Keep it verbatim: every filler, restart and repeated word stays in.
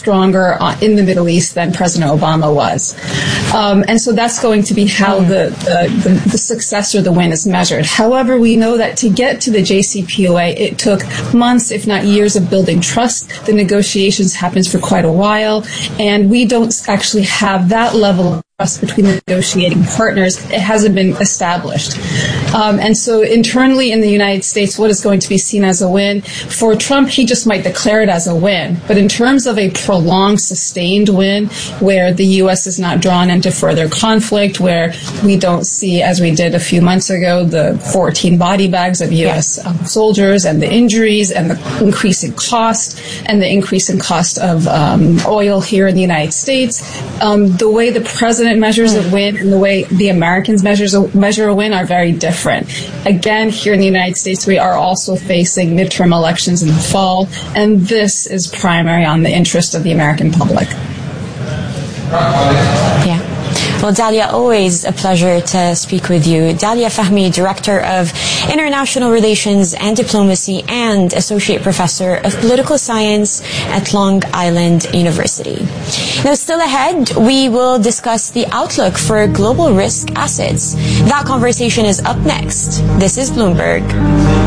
stronger uh, in the Middle East than President Obama was. Um, and so that's going to be how the, the, the, the success or the win is measured. However, we know that to get to the J C P O A, it took months, if not years, of building trust. The negotiations happens for quite a while, and we don't actually have that level of trust between the negotiating partners. It hasn't been established. Um, and so internally in the United States, what is going to be seen as a win? For Trump, he just might declare it as a win. But in terms of a prolonged, sustained win, where the U S is not drawn into further conflict, where we don't see, as we did a few months ago, the fourteen body bags of U S um, soldiers and the injuries and the increasing cost and the increasing cost of um, oil here in the United States, um, the way the president measures a win and the way the Americans measures a, measure a win are very different. Again, here in the United States, we are also facing midterm elections in the fall, and this is primary on the interest of the American public. Yeah. Well, Dalia, always a pleasure to speak with you. Dalia Fahmy, Director of International Relations and Diplomacy and Associate Professor of Political Science at Long Island University. Now, still ahead, we will discuss the outlook for global risk assets. That conversation is up next. This is Bloomberg.